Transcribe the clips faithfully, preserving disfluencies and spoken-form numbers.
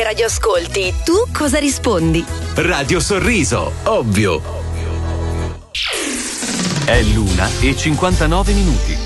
radioascolti, tu cosa rispondi? Radio Sorriso, ovvio. È l'una e cinquantanove minuti.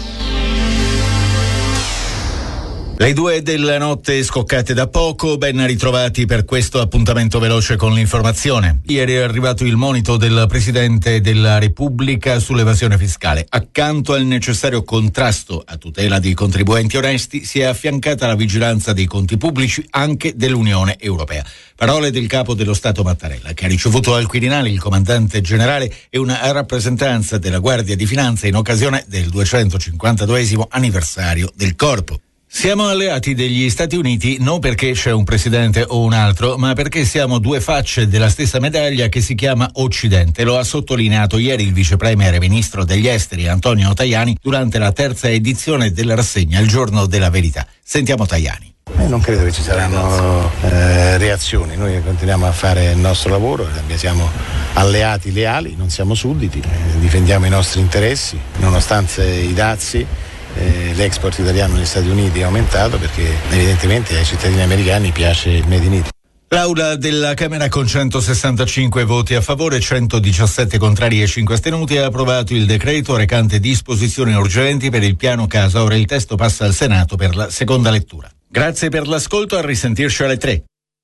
Le due della notte scoccate da poco, ben ritrovati per questo appuntamento veloce con l'informazione. Ieri è arrivato il monito del Presidente della Repubblica sull'evasione fiscale. Accanto al necessario contrasto a tutela dei contribuenti onesti si è affiancata la vigilanza dei conti pubblici anche dell'Unione Europea. Parole del capo dello Stato Mattarella, che ha ricevuto al Quirinale il comandante generale e una rappresentanza della Guardia di Finanza in occasione del duecentocinquantaduesimo anniversario del Corpo. Siamo alleati degli Stati Uniti non perché c'è un presidente o un altro, ma perché siamo due facce della stessa medaglia che si chiama Occidente. Lo ha sottolineato ieri il vice premier e ministro degli esteri Antonio Tajani durante la terza edizione della rassegna Il Giorno della Verità. Sentiamo Tajani. Eh, non credo che ci saranno eh, reazioni, noi continuiamo a fare il nostro lavoro, siamo alleati leali, non siamo sudditi, eh, difendiamo i nostri interessi nonostante i dazi. Eh, l'export italiano negli Stati Uniti è aumentato perché evidentemente ai cittadini americani piace il Made in Italy. L'aula della Camera con centosessantacinque voti a favore, centodiciassette contrari e cinque astenuti ha approvato il decreto recante disposizioni urgenti per il piano casa. Ora il testo passa al Senato per la seconda lettura. Grazie per l'ascolto, a risentirci alle tre.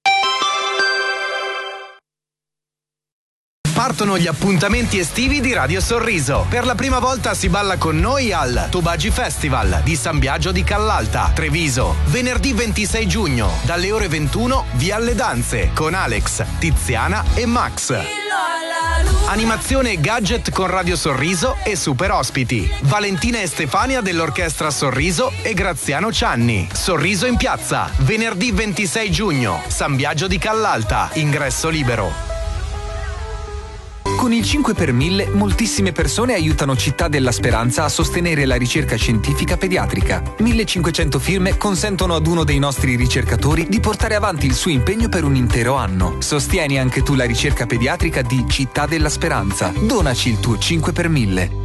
Partono gli appuntamenti estivi di Radio Sorriso. Per la prima volta si balla con noi al Tubagi Festival di San Biagio di Callalta, Treviso. Venerdì ventisei giugno, dalle ore ventuno, via alle danze, con Alex, Tiziana e Max. Animazione e gadget con Radio Sorriso e super ospiti. Valentina e Stefania dell'Orchestra Sorriso e Graziano Cianni. Sorriso in piazza, venerdì ventisei giugno, San Biagio di Callalta, ingresso libero. Con il cinque per mille moltissime persone aiutano Città della Speranza a sostenere la ricerca scientifica pediatrica. millecinquecento firme consentono ad uno dei nostri ricercatori di portare avanti il suo impegno per un intero anno. Sostieni anche tu la ricerca pediatrica di Città della Speranza. Donaci il tuo cinque per mille.